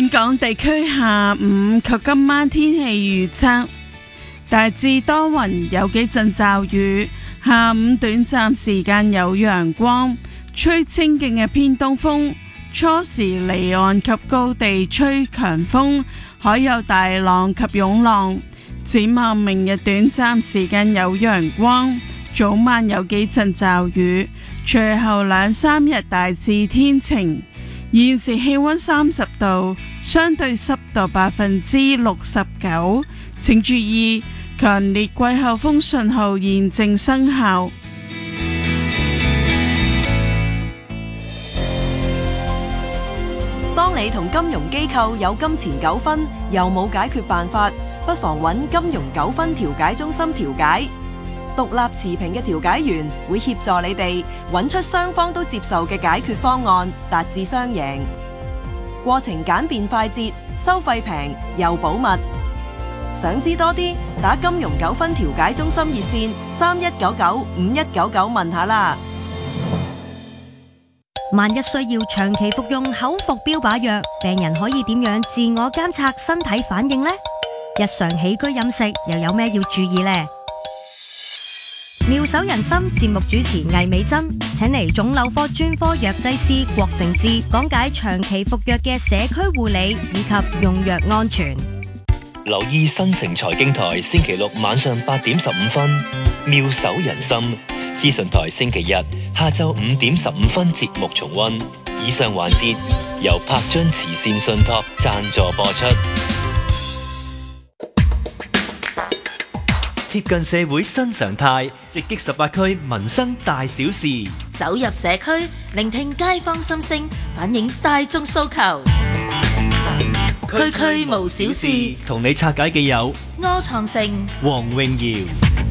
本港地區下午及今晚天氣預測，大致多雲，有幾陣驟雨，下午短暫時間有陽光，吹清勁嘅偏東風，初時離岸及高地吹強風，海有大浪及湧浪。展望明日短暫時間有陽光，早晚有幾陣驟雨，隨後2-3日大致天晴。現時氣溫30度，相對濕度69%。請注意，強烈季候風信號現正生效。 當你同金融機構有金錢糾紛，又冇解決辦法，不妨揾金融糾紛調解中心調解。獨立持平嘅調解員會協助你哋揾出雙方都接受嘅解決方案，達至雙贏。過程簡便快捷，收費平又保密。想知多啲，打金融糾紛調解中心熱線3199-5199問下啦。 萬一需要長期服用口服標靶藥，病人可以點樣自我監察身體反應呢？日常起居飲食又有咩要注意呢？妙手仁心節目主持魏美珍請嚟腫瘤科專科藥劑師郭靜芝講解長期服藥嘅社區護理以及用藥安全。 留意新城財經台星期六晚上8點15分，妙手仁心資訊台星期日下晝5點15分節目重溫。以上環節由柏津慈善信託贊助播出。貼近社會新常態，直擊18區民生大小事， 走入社區，聆聽街坊心聲，反映大眾訴求。區區無小事， 同你拆解嘅有柯創盛、 黃詠瑤。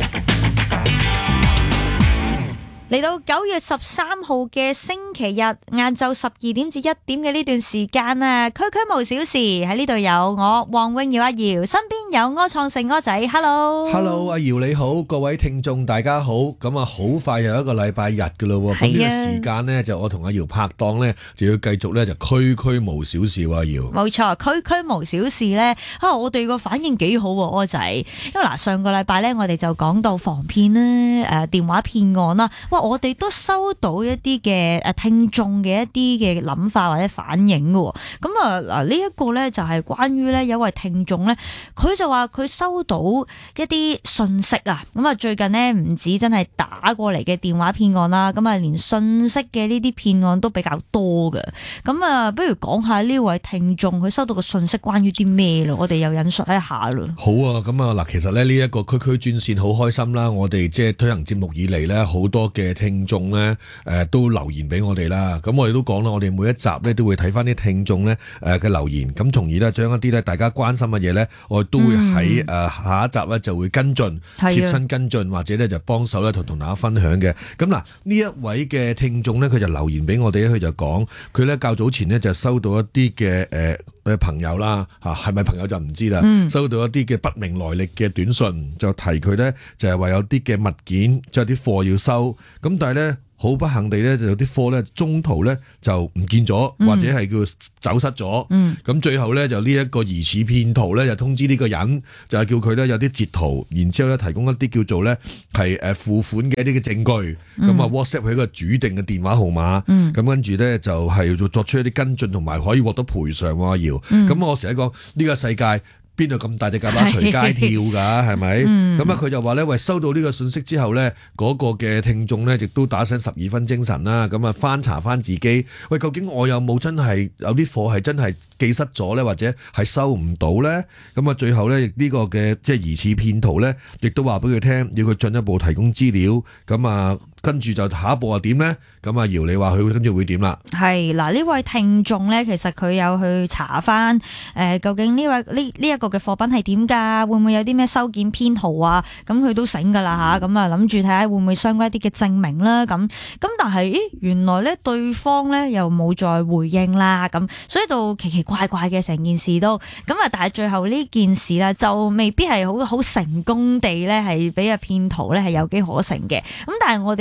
嚟到9月13號嘅星期日晏晝12點至1點嘅呢段時間啊，區區無小事，喺呢度有我黃詠瑤阿瑤，身邊有柯創盛柯仔 ，Hello， 阿瑤你好，各位聽眾大家好，咁啊好快又一個禮拜日噶啦喎，咁呢個時間呢，就我同阿瑤拍檔呢，就要繼續呢，就區區無小事喎，阿瑤。 冇錯，區區無小事呢，我哋個反應幾好喎，柯仔，因為嗱上個禮拜呢，我哋就講到防騙啦，電話騙案啦，我哋都收到一啲嘅聽眾嘅一啲嘅諗法或者反應嘅，咁啊嗱呢一個咧就係關於咧有一位聽眾咧，佢就話佢收到一啲訊息啊，咁啊最近呢，唔止真係打過嚟嘅電話騙案啦，咁啊連訊息嘅呢啲騙案都比較多嘅，咁啊不如講下呢位聽眾佢收到嘅訊息關於啲咩咯，我哋又引述一下咯。 好啊，咁啊嗱，其實咧呢一個區區專線好開心啦，我哋即係推行節目以嚟咧，好多嘅聽眾咧都留言俾我哋啦，咁我哋都講啦，我哋每一集咧都會睇翻啲聽眾咧嘅留言，咁從而咧將一啲咧大家關心嘅嘢咧，我哋都會喺下一集咧就會跟進，貼身跟進或者咧就幫手咧同大家分享嘅。咁嗱呢一位嘅聽眾咧，佢就留言俾我哋咧，佢就講佢咧較早前咧就收到一啲嘅朋友啦嚇，係咪朋友就唔知啦，收到一啲嘅不明來歷嘅短信，就提佢咧就係話有啲嘅物件即係啲貨要收，咁但係咧好不幸地咧就有啲貨咧中途咧就唔見咗，或者係叫走失咗，咁最後咧就呢一個疑似騙徒咧就通知呢個人，就係叫佢咧有啲截圖，然之後咧提供一啲叫做咧係付款嘅一啲嘅證據，咁啊 WhatsApp 佢一個主定嘅電話號碼，咁跟住咧就係要作出一啲跟進同埋可以獲得賠償喎，阿瑤，咁我成日講呢個世界邊度咁大隻蛤乸隨街跳㗎，係咪？咁啊佢就話咧，喂，收到呢個信息之後咧，嗰個嘅聽眾咧亦都打醒12分精神啦，咁啊翻查翻自己，喂，究竟我有冇真係有啲貨係真係寄失咗咧，或者係收唔到咧？咁啊最後咧呢個嘅即係疑似騙徒咧，亦都話俾佢聽，要佢進一步提供資料，咁啊跟住就下一步係點咧？咁啊姚你話佢跟住會點啦？係嗱，呢位聽眾咧，其實佢有去查翻究竟呢一個嘅貨品係點㗎？會唔會有啲咩收件編號啊？咁佢都醒㗎啦嚇，咁啊諗住睇下會唔會相關一啲嘅證明啦。咁但係原來咧對方咧又冇再回應啦。咁所以到奇奇怪怪嘅成件事都咁啊！但係最後呢件事啦，就未必係好成功地咧係俾阿騙徒咧係有機可乘嘅。咁但係我哋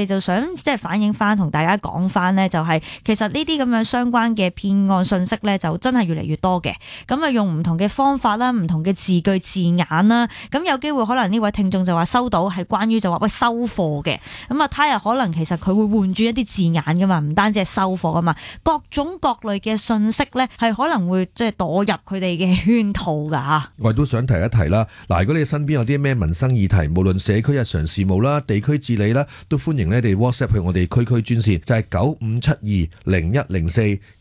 就想即係反映翻同大家講翻呢，就係其實呢啲咁樣相關嘅騙案信息呢，就真係越嚟越多嘅。咁啊用唔同嘅方法啦，唔同嘅字句字眼啦，咁有機會可能呢位聽眾就話收到係關於就話喂收貨嘅，咁啊睇下可能其實佢會換住一啲字眼噶嘛，唔單止係收貨噶嘛，各種各類嘅信息呢，係可能會即係墮入佢哋嘅圈套噶嚇。 我哋都想提一提啦，嗱，如果你身邊有啲咩民生議題，無論社區日常事務啦、地區治理啦，都歡迎你哋 WhatsApp 去我哋區區專線，就係95720104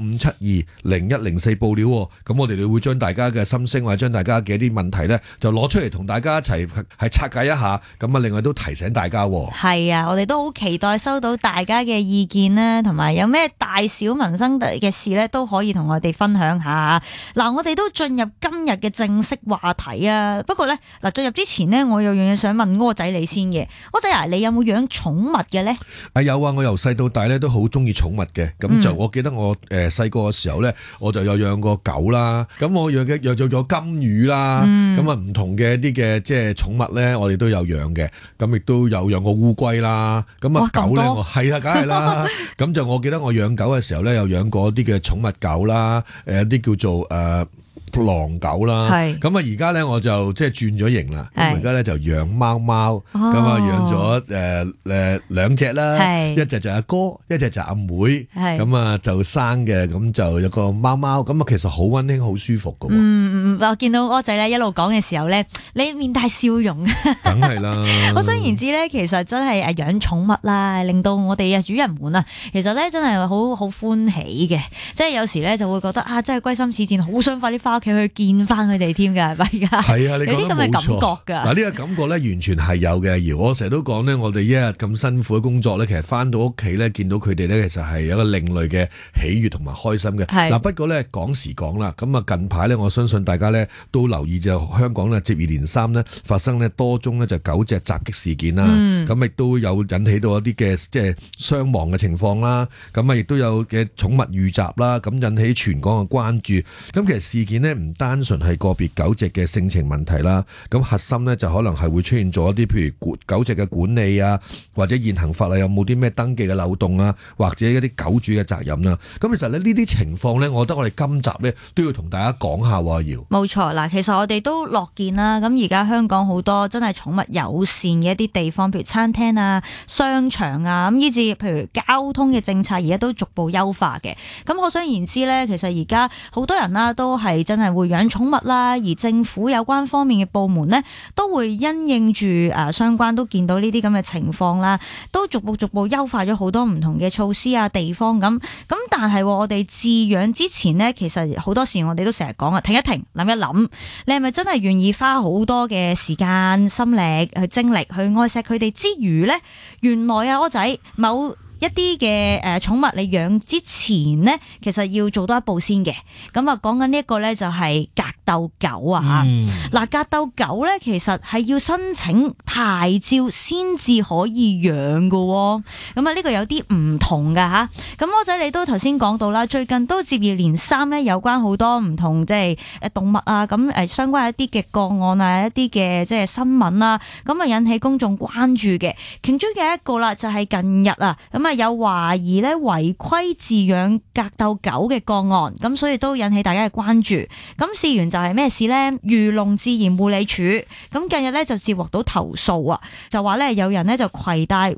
95720104報料。咁我哋會將大家嘅心聲或者將大家嘅一啲問題呢，就攞出嚟同大家一齊係拆解一下。咁啊，另外都提醒大家。 係啊，我哋都好期待收到大家嘅意見啦，同埋有咩大小民生嘅事呢，都可以同我哋分享下。嗱，我哋都進入今日嘅正式話題啊。不過呢，嗱，進入之前呢，我有樣嘢想問柯仔你先嘅。柯仔啊，你有冇養寵物嘅呢？ 有啊，我由細到大咧都好中意寵物嘅。咁就我記得我細個嘅時候咧，我就有養過狗啦。咁我養咗金魚啦。咁啊唔同嘅啲嘅即係寵物咧，我哋都有養嘅。咁亦都有養過烏龜啦。咁啊狗咧，我係啊，梗係啦。咁就我記得我養狗嘅時候咧，有養過啲嘅寵物狗啦。啲叫做狼狗啦，咁啊而家咧我就即係轉咗型啦，咁而家咧就養貓貓，咁啊養咗兩隻啦，一隻就阿哥，一隻就阿妹，咁啊就生嘅，咁就有個貓貓，咁啊其實好溫馨好舒服噶。 我見到柯仔咧一路講嘅時候咧，你面帶笑容， 梗係啦。 可想而知咧，其實真係養寵物啦，令到我哋嘅主人們啊，其實咧真係好歡喜嘅，即係有時咧就會覺得啊，真係歸心似箭，好想快啲翻屋企去見翻佢哋添㗎，係咪㗎？係啊，你講得冇錯。有啲咁嘅感覺㗎。嗱，呢個感覺咧完全係有嘅。而我成日都講咧，我哋一日咁辛苦嘅工作咧，其實翻到屋企咧，見到佢哋咧，其實係有一個另類嘅喜悅同埋開心嘅。嗱，不過咧講時講啦，咁啊近排咧，我相信大家咧都留意就香港咧接二連三咧發生咧多宗咧就狗隻襲擊事件啦。咁亦都有引起到一啲嘅即係傷亡嘅情況啦。咁啊亦都有嘅寵物遇襲啦，咁引起全港嘅關注。咁其實事件咧唔單純係個別狗隻嘅性情問題啦，咁核心咧就可能係會出現咗一啲譬如狗隻嘅管理啊，或者現行法例有冇啲咩登記嘅漏洞啊，或者一啲狗主嘅責任啦。咁其實咧呢啲情況咧，我覺得我哋今集咧都要同大家講下喎。要冇錯嗱，其實我哋都樂見啦。咁而家香港好多真係寵物友善嘅一啲地方，譬如餐廳啊、商場啊，咁以至譬如交通嘅政策而家都逐步優化嘅。咁可想而知咧，其實而家好多人啦都係真係會養寵物啦，而政府有關方面嘅部門呢，都會因應住相關都見到呢啲咁嘅情況啦，都逐步優化咗好多唔同嘅措施啊地方咁。但係我哋飼養之前呢，其實好多時我哋都成日講啊，停一停，諗一諗，你係咪真係願意花好多嘅時間、心力、精力去愛錫佢哋之餘呢？原來啊，柯仔某一啲嘅寵物你養之前呢，其實要做多一步先嘅。咁啊，講緊呢一個呢，就係格鬥狗啊。嗱，格鬥狗呢，其實係要申請牌照先至可以養㗎喎。咁啊，呢個有啲唔同㗎吓。咁柯仔你都頭先講到啦，最近都接二連三呢，有關好多唔同即係動物啊，咁相關一啲嘅個案啊，一啲嘅即係新聞啊，咁啊引起公眾關注嘅。其中嘅一個啦，就係近日啊，咁啊有懷疑咧違規飼養格鬥狗嘅個案，咁所以都引起大家嘅關注。咁事緣就係咩事呢？漁農自然護理署咁近日咧就接獲到投訴啊，就話咧有人咧就攜帶